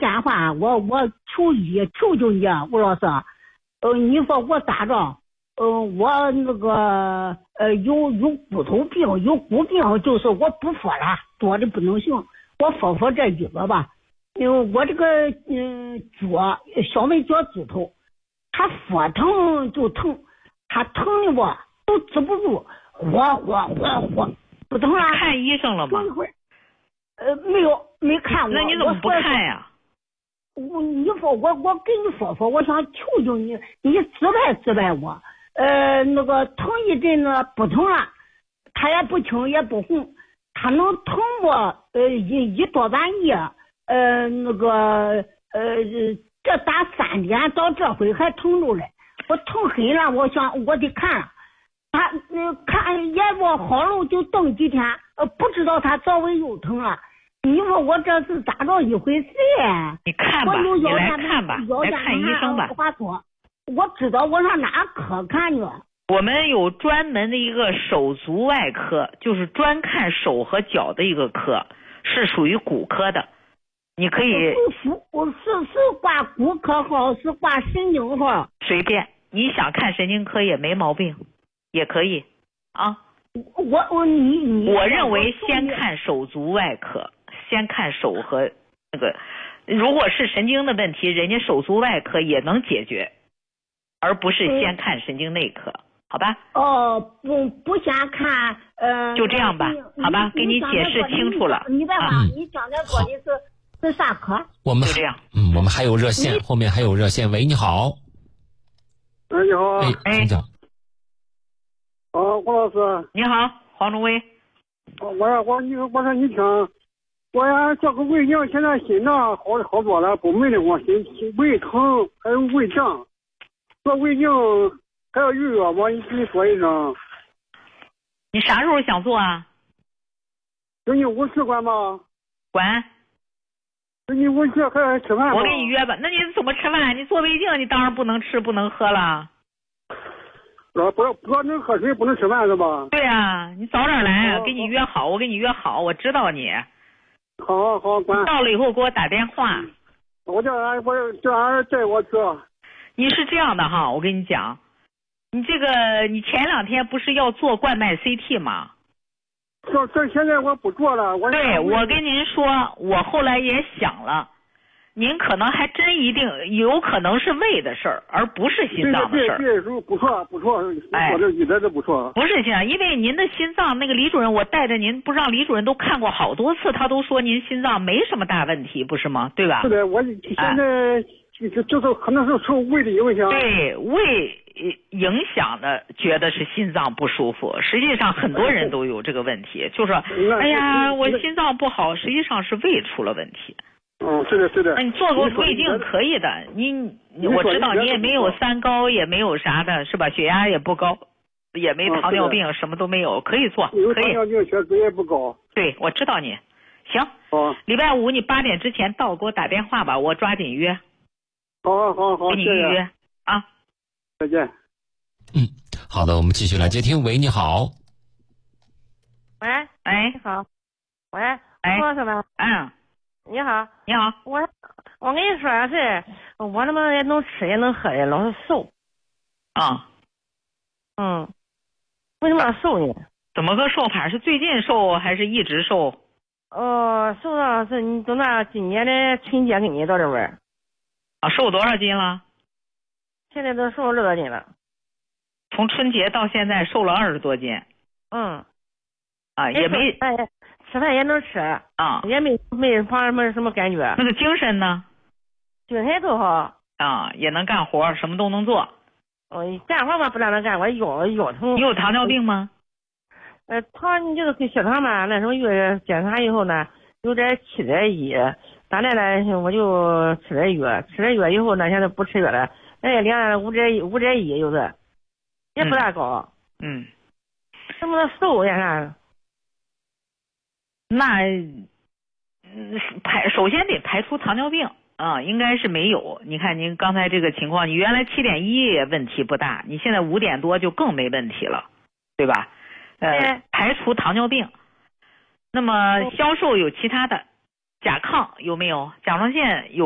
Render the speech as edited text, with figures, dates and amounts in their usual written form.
电话，我求求你，吴老师，你说我咋着？我那个有骨头病，有骨病，就是我不说了，多的不能行，我说这一个吧。因为我这个脚小眉脚趾头，它说疼就疼，它疼的我都止不住，火，不疼了。 看医生了吗？ 没看过。 那你怎么不看呀？ 你说我跟你说，我想求求你，你指派我。那个疼一阵呢，不疼了，它也不青也不红，它能疼我一多半夜，那个这打3点到这回还疼着嘞，我疼黑了，我想我得看，他看也不好了就等几天，不知道他早晚又疼了。你说我这是咋着一回事呀？ 你看吧，你来看吧，来看医生吧。 我知道我上哪科看呢？ 我们有专门的一个手足外科，就是专看手和脚的一个科，是属于骨科的。你可以是挂骨科号，是挂神经号， 随便。你想看神经科也没毛病，也可以啊。我认为先看手足外科，先看手和那个，如果是神经的问题，人家手足外科也能解决。而不是先看神经内科，好吧？ 不先看， 就这样吧，好吧？给你解释清楚了。 你刚才说的是啥科？ 我们就这样。 我们还有热线，后面还有热线。喂，你好。 你好。 请讲。 吴老师。 你好，黄忠威。 我说你听，我呀这个胃镜现在心脏好多了，不没的我心胃疼还有胃胀。做胃镜还要预约吗？你说一声。 你啥时候想做啊？ 就你50管吗？ 管。 就你50还吃饭吗？ 我给你约吧。那你怎么吃饭？你做胃镜，你当然不能吃不能喝了。 不能喝水，不能吃饭是吧？ 对啊，你早点来，给你约好，我给你约好，我知道你。 好，管。 到了以后给我打电话。 我叫俺带我去。 你是这样的哈，我跟你讲，你前2天不是要做冠脉 CT 吗？ 这现在我不做了。 对，我跟您说，我后来也想了，您可能还真一定有可能是胃的事儿，而不是心脏的事儿。 对，不错，我这一点都不错。 不是心脏，因为您的心脏那个李主任，我带着您，不让李主任都看过好多次，他都说您心脏没什么大问题，不是吗？对吧？ 是的，我现在。就是可能是受胃的影响， 对胃影响的，觉得是心脏不舒服。实际上很多人都有这个问题，就说哎呀，我心脏不好，实际上是胃出了问题。 是的。 那你做个胃镜可以的，我知道你也没有3高，也没有啥的，是吧？血压也不高，也没糖尿病，什么都没有，可以做，可以。 糖尿病血脂也不高。 对，我知道你。行，礼拜5你8点之前到，给我打电话吧，我抓紧约。 好， 给你预约啊！ 再见。 好的，我们继续来接听。喂，你好。 喂， 你好。喂，说什么？你好。 你好。 我跟你说啥事？我他妈也能吃也能喝的，老是瘦。为什么要瘦呢？ 怎么个瘦法？是最近瘦还是一直瘦？ 瘦到是你等到今年的春节给你到这边。 瘦多少斤了？ 现在都瘦了20多斤了。 从春节到现在瘦了20多斤。也没吃饭也能吃也没什么感觉。 那个精神呢？ 精神都好也能干活，什么都能做。 干活嘛不让他干，我腰疼。 你有糖尿病吗？ 糖就是血糖嘛，那时候检查以后呢，有点7.1。当然了，我就吃点药以后呢，现在不吃药了，量5.1就是，也不大高。怎么瘦呀？ 那首先得排除糖尿病应该是没有。你看您刚才这个情况，你原来7.1也问题不大，你现在5点多就更没问题了，对吧？排除糖尿病。那么消瘦有其他的。甲亢有没有？甲状腺有。